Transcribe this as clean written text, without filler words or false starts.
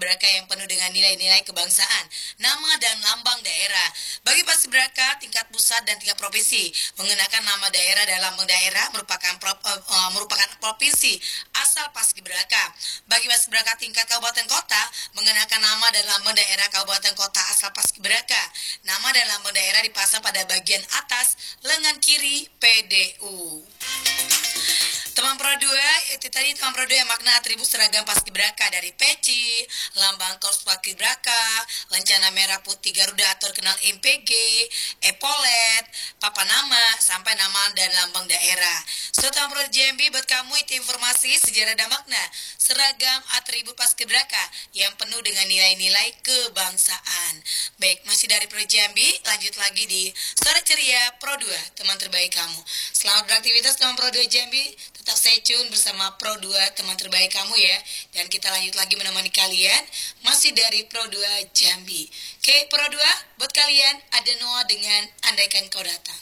Paskibraka yang penuh dengan nilai-nilai kebangsaan, nama dan lambang daerah. Bagi Paskibraka tingkat pusat dan tingkat provinsi, mengenakan nama daerah dan lambang daerah merupakan provinsi asal Paskibraka. Bagi Paskibraka tingkat kabupaten kota, mengenakan nama dan lambang daerah kabupaten kota asal Paskibraka. Nama dan lambang daerah dipasang pada bagian atas lengan kiri PDU. Teman Pro 2, itu tadi teman Pro 2 yang makna atribut seragam Paskibraka dari peci, lambang korps Paskibraka, lencana merah putih Garuda atau kenal MPG, epolet, papan nama, sampai nama dan lambang daerah. So, teman Pro JMB, buat kamu itu informasi sejarah dan makna seragam atribut Paskibraka yang penuh dengan nilai-nilai kebangsaan. Baik, masih dari Pro JMB, lanjut lagi di Sore Ceria Pro 2, teman terbaik kamu. Selamat beraktivitas teman Pro 2 JMB. Tetap stay tune bersama Pro 2, teman terbaik kamu ya. Dan kita lanjut lagi menemani kalian masih dari Pro 2 Jambi. Oke, Pro 2, buat kalian ada Noah dengan Andaikan Kau Datang.